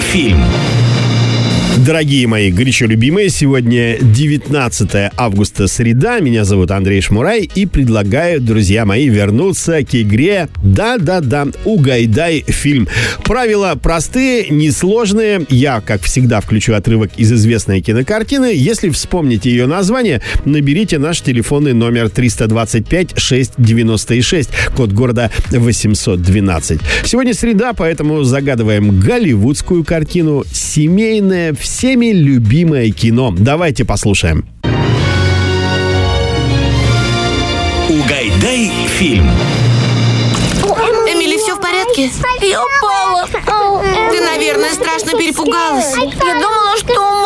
фильм. Дорогие мои, горячо любимые, сегодня 19 августа, среда. Меня зовут Андрей Шмурай и предлагаю, друзья мои, вернуться к игре «Да-да-да, угайдай фильм». Правила простые, несложные. Я, как всегда, включу отрывок из известной кинокартины. Если вспомните ее название, наберите наш телефонный номер 325-696, код города 812. Сегодня среда, поэтому загадываем голливудскую картину «Семейное, всеми любимое кино». Давайте послушаем. Угайдай фильм. Эмили, все в порядке? Я упала. Ты, наверное, страшно перепугалась. Я думала, что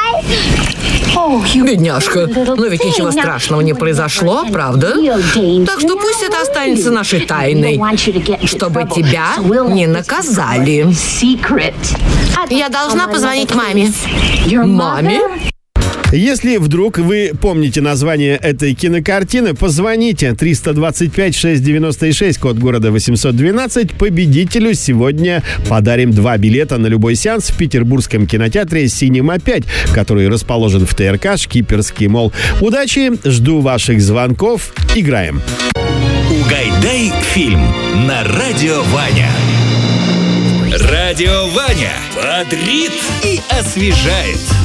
умру. Бедняжка, но ведь ничего страшного не произошло, правда? Так что пусть это останется нашей тайной, чтобы тебя не наказали. Я должна позвонить маме. Маме? Если вдруг вы помните название этой кинокартины, позвоните 325-696, код города 812. Победителю сегодня подарим 2 билета на любой сеанс в петербургском кинотеатре «Синема 5», который расположен в ТРК «Шкиперский молл». Удачи, жду ваших звонков. Играем. Угайдай фильм на Радио Ваня. Радио Ваня бодрит и освежает.